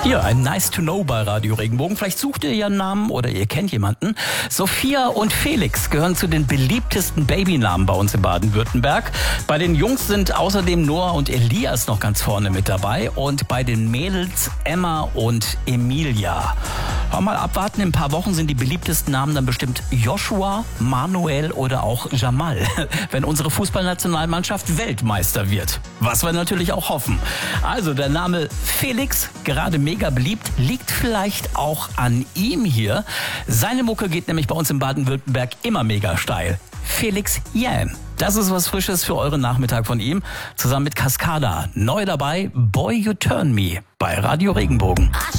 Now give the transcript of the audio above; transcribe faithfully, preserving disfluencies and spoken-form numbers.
Hier, ein Nice to Know bei Radio Regenbogen. Vielleicht sucht ihr ja einen Namen oder ihr kennt jemanden. Sophia und Felix gehören zu den beliebtesten Babynamen bei uns in Baden-Württemberg. Bei den Jungs sind außerdem Noah und Elias noch ganz vorne mit dabei. Und bei den Mädels Emma und Emilia. Hör mal abwarten, in ein paar Wochen sind die beliebtesten Namen dann bestimmt Joshua, Manuel oder auch Jamal. Wenn unsere Fußballnationalmannschaft Weltmeister wird. Was wir natürlich auch hoffen. Also der Name Felix, gerade mega beliebt, liegt vielleicht auch an ihm hier. Seine Mucke geht nämlich bei uns in Baden-Württemberg immer mega steil. Felix Jähn. Das ist was Frisches für euren Nachmittag von ihm. Zusammen mit Cascada. Neu dabei, Boy You Turn Me bei Radio Regenbogen.